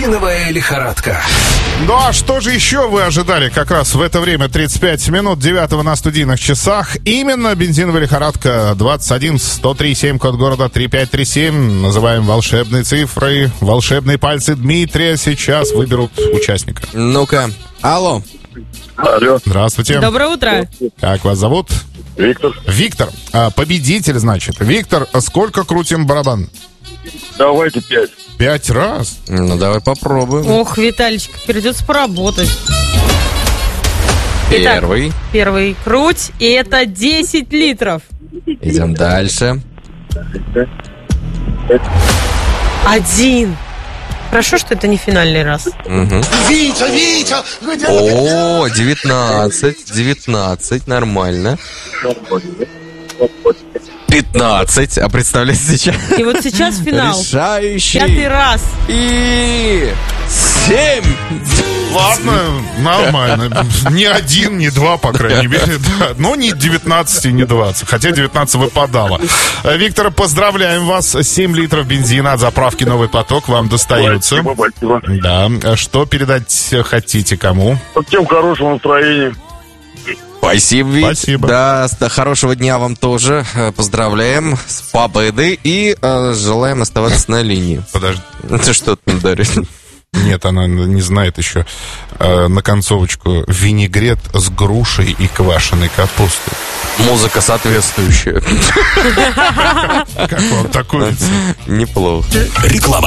Бензиновая лихорадка. Ну а что же еще вы ожидали как раз в это время, 35 минут 9 на студийных часах? Именно бензиновая лихорадка 21-103-7, код города 3537. Называем волшебные цифры. Волшебные пальцы Дмитрия сейчас выберут участника. Ну-ка, алло. Алло. Здравствуйте. Доброе утро. Как вас зовут? Виктор. Виктор. Победитель, значит. Виктор, сколько крутим барабан? Давайте 5. 5 раз. Ну, давай попробуем. Ох, Виталичка, придется поработать. Итак, первый круть, и это 10 литров. Идем дальше. 1. Хорошо, что это не финальный раз. Угу. О, 19, нормально. 15, а представляете сейчас? И вот сейчас финал. Решающий. 5-й раз. И 7. Ладно, нормально. Ни 1, ни 2, по крайней мере. Да. Но ни 19, ни 20. Хотя 19 выпадало. Виктор, поздравляем вас. 7 литров бензина от заправки «Новый поток» вам достается. Спасибо. Да. Что передать хотите кому? Всем хорошего настроения. Спасибо, Вить. Спасибо. Да, хорошего дня вам тоже. Поздравляем с победой и желаем оставаться на линии. Подожди. Ты что там даришь? Нет, она не знает еще на концовочку винегрет с грушей и квашеной капустой. Музыка соответствующая. Как вам такое? Неплохо. Реклама.